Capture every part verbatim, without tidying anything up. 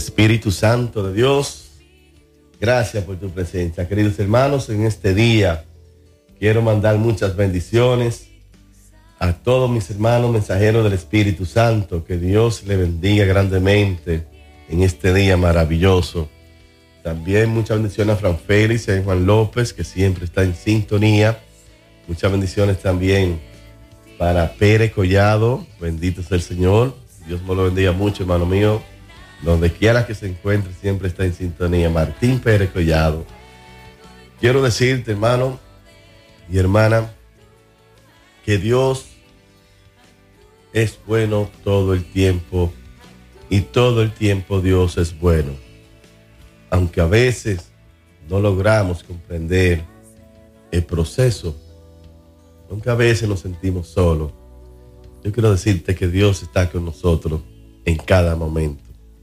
Espíritu Santo de Dios, gracias por tu presencia. Queridos hermanos, en este día quiero mandar muchas bendiciones a todos mis hermanos mensajeros del Espíritu Santo. Que Dios le bendiga grandemente en este día maravilloso. También muchas bendiciones a Fran Félix y a Juan López, que siempre está en sintonía. Muchas bendiciones también para Pérez Collado. Bendito sea el Señor. Dios me lo bendiga mucho, hermano mío. Donde quiera que se encuentre, siempre está en sintonía. Martín Pérez Collado. Quiero decirte, hermano y hermana, que Dios es bueno todo el tiempo, y todo el tiempo Dios es bueno. Aunque a veces no logramos comprender el proceso, aunque a veces nos sentimos solos, yo quiero decirte que Dios está con nosotros en cada momento.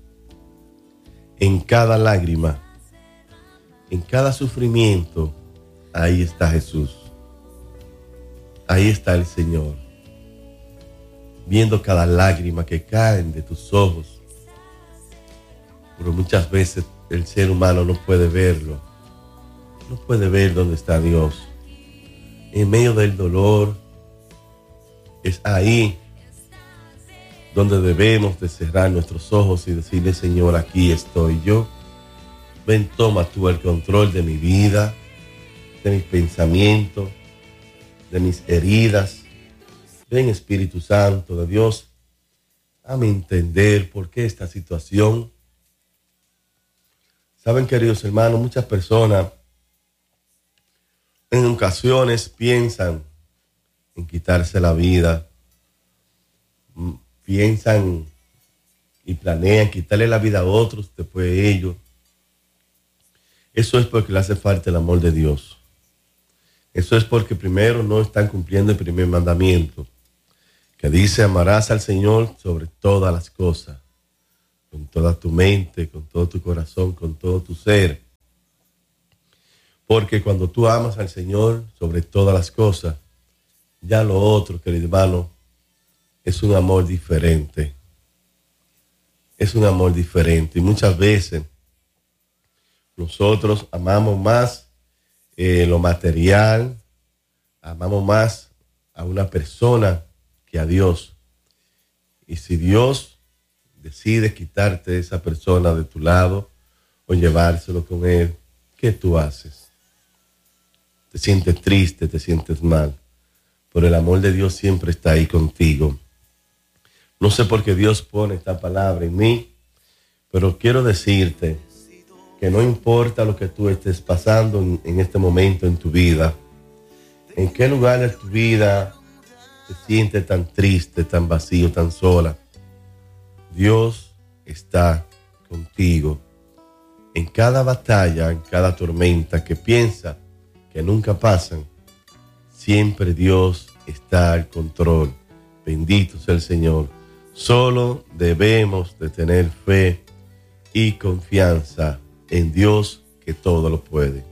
En cada lágrima, en cada sufrimiento, ahí está Jesús. Ahí está el Señor, viendo cada lágrima que caen de tus ojos. Pero muchas veces el ser humano no puede verlo. No puede ver dónde está Dios. En medio del dolor, es ahí donde debemos de cerrar nuestros ojos y decirle: Señor, aquí estoy yo. Ven, toma tú el control de mi vida, de mis pensamientos, de mis heridas. Ven, Espíritu Santo de Dios, hazme entender por qué esta situación. Saben, queridos hermanos, muchas personas en ocasiones piensan en quitarse la vida. Piensan y planean quitarle la vida a otros después de ellos. Eso es porque le hace falta el amor de Dios. Eso es porque primero no están cumpliendo el primer mandamiento, que dice: amarás al Señor sobre todas las cosas, con toda tu mente, con todo tu corazón, con todo tu ser. Porque cuando tú amas al Señor sobre todas las cosas, ya lo otro, querido hermano, es un amor diferente. Es un amor diferente. Y muchas veces nosotros amamos más eh, lo material, amamos más a una persona que a Dios. Y si Dios decide quitarte esa persona de tu lado o llevárselo con Él, ¿qué tú haces? Te sientes triste, te sientes mal, pero el amor de Dios siempre está ahí contigo. No sé por qué Dios pone esta palabra en mí, pero quiero decirte que no importa lo que tú estés pasando en, en este momento en tu vida, en qué lugar de tu vida te sientes tan triste, tan vacío, tan sola, Dios está contigo. En cada batalla, en cada tormenta que piensa que nunca pasan, siempre Dios está al control. Bendito sea el Señor. Solo debemos de tener fe y confianza en Dios, que todo lo puede.